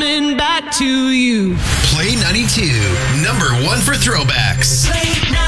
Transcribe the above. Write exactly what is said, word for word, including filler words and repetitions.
coming back to you. Play ninety-two, number one for throwbacks. Play ninety-two.